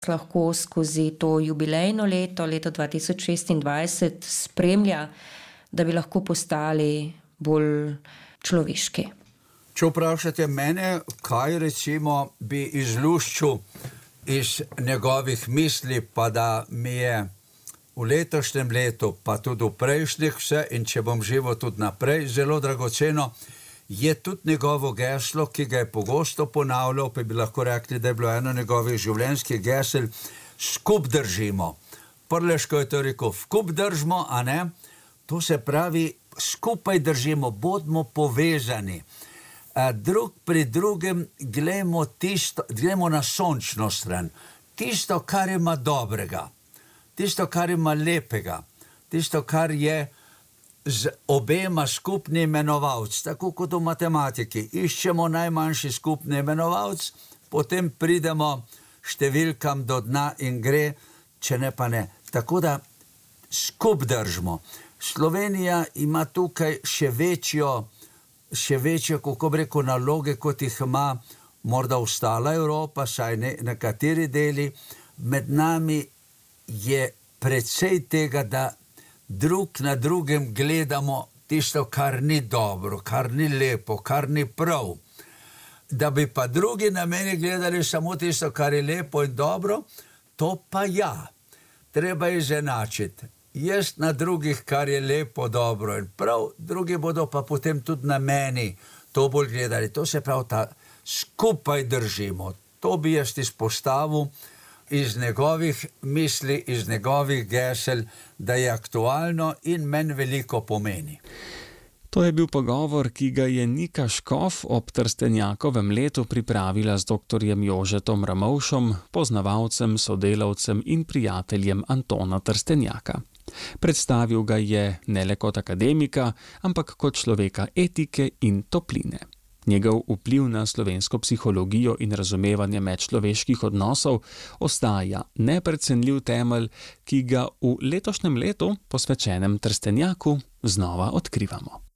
lahko skozi to jubilejno leto 2026, spremlja, da bi lahko postali bolj človeški? Če vprašate mene, kaj recimo bi izluščil iz njegovih misli, pa da mi je v letošnjem letu, pa tudi v prejšnjih vse, in če bom živel tudi naprej, zelo dragoceno, je tudi njegovo geslo, ki ga je pogosto ponavljal, pa bi lahko rekli, da je bilo eno njegovih življenjskih gesel: skup držimo. Prleško je to rekel, vkup držimo, a ne? To se pravi, skupaj držimo, bodimo povezani. Drug pri drugem gremo na sončno stran. Tisto, kar ima dobrega, tisto, kar ima lepega, tisto, kar je z obema skupni imenovalc, tako kot v matematiki. Iščemo najmanjši skupni imenovalc, potem pridemo številkam do dna in gre, če ne pa ne. Tako da skup držimo. Slovenija ima tukaj še večjo, kako bi rekel, naloge, kot jih ima morda ostala Evropa, saj nekateri deli. Med nami je precej tega, da drug na drugem gledamo tisto, kar ni dobro, kar ni lepo, kar ni prav. Da bi pa drugi na meni gledali samo tisto, kar je lepo in dobro, to pa ja. Treba je izenačiti. Jaz na drugih, kar je lepo, dobro in prav, drugi bodo pa potem tudi na meni to bolj gledali. To se pravi, ta skupaj držimo. To bi jaz izpostavil iz njegovih misli, iz njegovih gesel, da je aktualno in meni veliko pomeni. To je bil pogovor, ki ga je Nika Škof ob Trstenjakovem letu pripravila z doktorjem Jožetom Ramovšom, poznavalcem, sodelavcem in prijateljem Antona Trstenjaka. Predstavil ga je ne le kot akademika, ampak kot človeka etike in topline. Njegov vpliv na slovensko psihologijo in razumevanje medčloveških odnosov ostaja neprecenljiv temelj, ki ga v letošnjem letu, posvečenem Trstenjaku, znova odkrivamo.